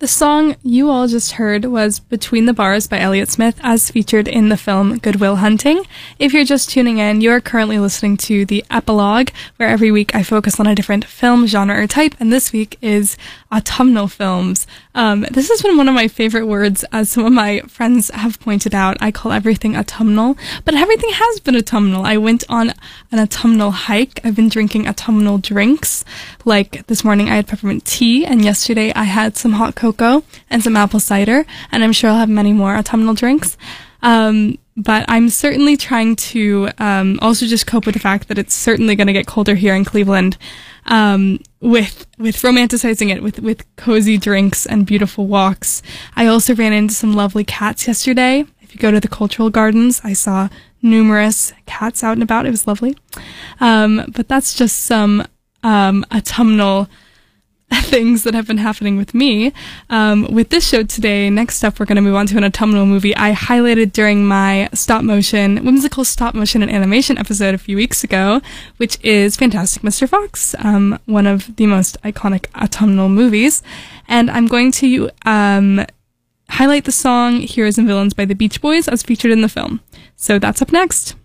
The song you all just heard was Between the Bars by Elliott Smith, as featured in the film Good Will Hunting. If you're just tuning in, you are currently listening to the Epilogue, where every week I focus on a different film, genre, or type, and this week is autumnal films. This has been one of my favorite words, as some of my friends have pointed out. I call everything autumnal, but everything has been autumnal. I went on an autumnal hike. I've been drinking autumnal drinks. Like this morning I had peppermint tea, and yesterday I had some hot cocoa and some apple cider, and I'm sure I'll have many more autumnal drinks. But I'm certainly trying to also just cope with the fact that it's certainly going to get colder here in Cleveland, with romanticizing it with cozy drinks and beautiful walks. I also ran into some lovely cats yesterday. If you go to the cultural gardens, I saw numerous cats out and about. It was lovely. But that's just some autumnal things that have been happening with me. With this show today, next up we're going to move on to an autumnal movie I highlighted during my whimsical stop motion and animation episode a few weeks ago, which is Fantastic Mr. Fox, one of the most iconic autumnal movies. And I'm going to highlight the song Heroes and Villains by the Beach Boys as featured in the film. So that's up next.